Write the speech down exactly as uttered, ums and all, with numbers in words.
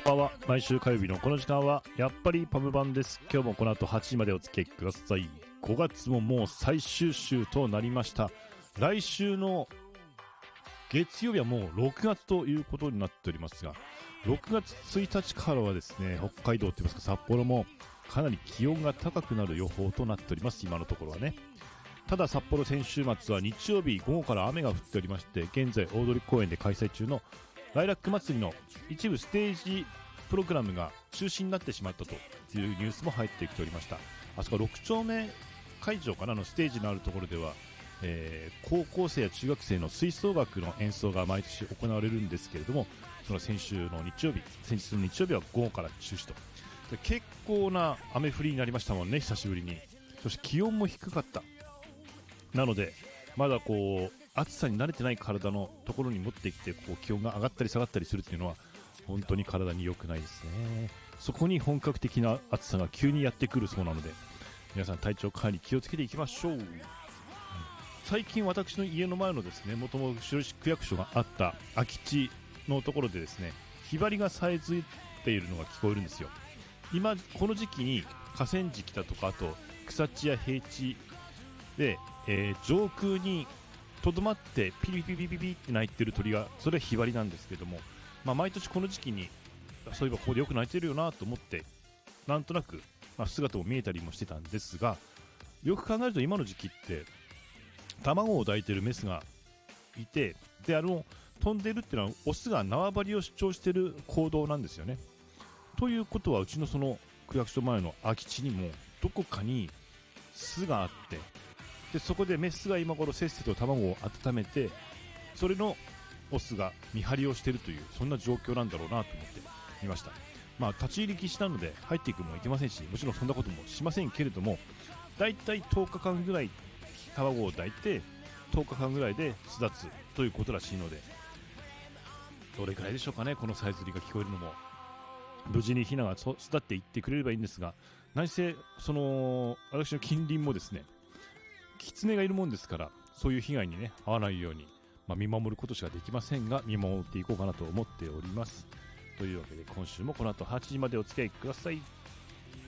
ばんは。毎週火曜日のこの時間はやっぱりパム版です。今日もこの後はちじまでお付き合いください。ごがつももう最終週となりました。来週の月曜日はもうろくがつということになっておりますが、ろくがつついたちからはですね、北海道といいますか札幌もかなり気温が高くなる予報となっております。今のところはね。ただ札幌先週末は日曜日午後から雨が降っておりまして、現在大通公園で開催中のライラック祭りの一部ステージプログラムが中止になってしまったというニュースも入ってきておりました。あそころく丁目会場からのステージのあるところでは、えー、高校生や中学生の吹奏楽の演奏が毎年行われるんですけれども、その先週の日曜日先日の日曜日は午後から中止と。で結構な雨降りになりましたもんね、久しぶりに。そして気温も低かった。なのでまだこう暑さに慣れてない体のところに持ってきて、こう気温が上がったり下がったりするっていうのは本当に体に良くないですね。そこに本格的な暑さが急にやってくるそうなので、皆さん体調管理気をつけていきましょう。最近私の家の前のですね、元々白石区役所があった空き地のところでですね、ひばりがさえずいているのが聞こえるんですよ。今この時期に河川敷だとか、あと草地や平地で、えー、上空にとどまってピリピリピリピリって鳴いてる鳥が、それはヒバリなんですけども、まあ、毎年この時期にそういえばここでよく鳴いてるよなと思って、なんとなく、まあ、姿も見えたりもしてたんですが、よく考えると今の時期って卵を抱いてるメスがいて、であの飛んでるっていうのはオスが縄張りを主張している行動なんですよね。ということは、うちのその区役所前の空き地にもどこかに巣があって、でそこでメスが今頃せっせと卵を温めて、それのオスが見張りをしているという、そんな状況なんだろうなと思ってみました。まあ立ち入り禁止なので入っていくのもいけませんし、もちろんそんなこともしませんけれども、だいたいとおかかんぐらい卵を抱いてとおかかんぐらいで巣立つということらしいので、どれくらいでしょうかね、このさえずりが聞こえるのも。無事にヒナが巣立っていってくれればいいんですが、何せその私の近隣もですね、キツネがいるもんですから、そういう被害にね遭わないように、まあ、見守ることしかできませんが、見守っていこうかなと思っております。というわけで今週もこの後はちじまでお付き合いください。